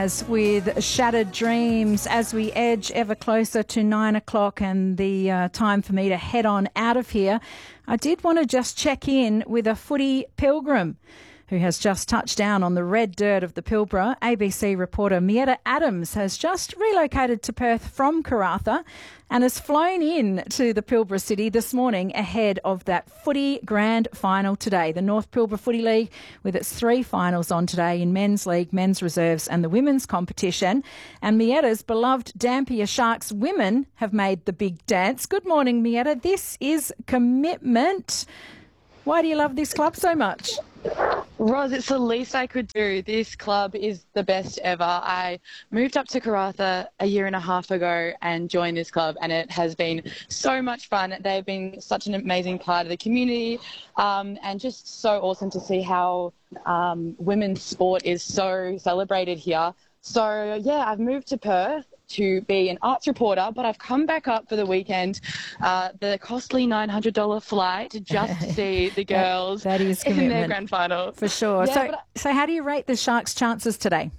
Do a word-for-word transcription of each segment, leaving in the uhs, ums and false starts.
As with Shattered Dreams, as we edge ever closer to nine o'clock and the uh, time for me to head on out of here, I did want to just check in with a footy pilgrim who has just touched down on the red dirt of the Pilbara. A B C reporter Mietta Adams has just relocated to Perth from Karratha and has flown in to the Pilbara City this morning ahead of that footy grand final today. The North Pilbara Footy League with its three finals on today in men's league, men's reserves and the women's competition. And Mietta's beloved Dampier Sharks women have made the big dance. Good morning, Mietta. This is commitment. Why do you love this club so much? Roz, it's the least I could do. This club is the best ever. I moved up to Karratha a year and a half ago and joined this club, and it has been so much fun. They've been such an amazing part of the community, um, and just so awesome to see how um, women's sport is so celebrated here. So, yeah, I've moved to Perth to be an arts reporter, but I've come back up for the weekend, uh, the costly nine hundred dollars flight just to see the girls that, that is in their grand final. For sure. Yeah, so, so how do you rate the Sharks' chances today?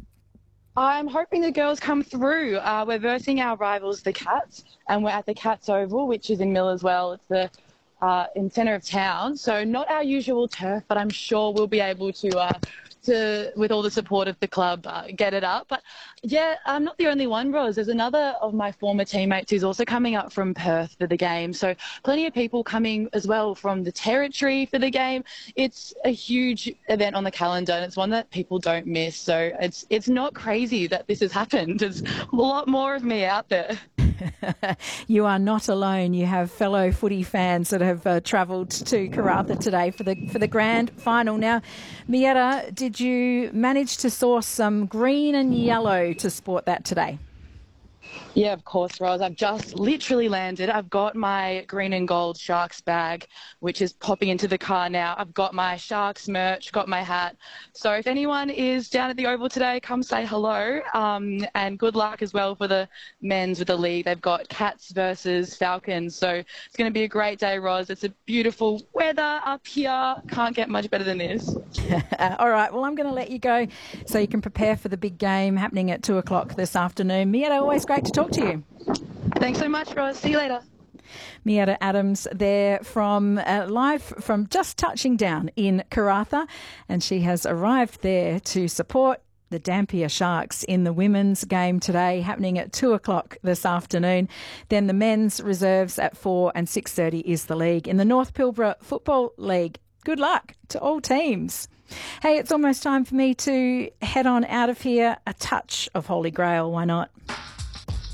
I'm hoping the girls come through. Uh, we're versing our rivals, the Cats, and we're at the Cats Oval, which is in Millerswell. It's the uh, in centre of town, so not our usual turf, but I'm sure we'll be able to uh, to, with all the support of the club, uh, get it up. But yeah, I'm not the only one, Rose. There's another of my former teammates who's also coming up from Perth for the game. So plenty of people coming as well from the Territory for the game. It's a huge event on the calendar, and it's one that people don't miss. So it's it's not crazy that this has happened. There's a lot more of me out there. You are not alone. You have fellow footy fans that have uh, travelled to Karratha today for the for the grand final. Now, Mietta, did you manage to source some green and yellow to sport that today? Yeah, of course, Roz. I've just literally landed. I've got my green and gold Sharks bag, which is popping into the car now. I've got my Sharks merch, got my hat. So if anyone is down at the Oval today, come say hello. Um, and good luck as well for the men's with the league. They've got Cats versus Falcons. So it's going to be a great day, Roz. It's a beautiful weather up here. Can't get much better than this. All right. Well, I'm going to let you go so you can prepare for the big game happening at two o'clock this afternoon. Mietta, always great to talk to you. Thanks so much, Roz. See you later. Mietta Adams there from uh, live from just touching down in Karratha, and she has arrived there to support the Dampier Sharks in the women's game today, happening at two o'clock this afternoon. Then the men's reserves at four and six thirty is the league. In the North Pilbara Football League, good luck to all teams. Hey, it's almost time for me to head on out of here. A touch of Holy Grail, why not?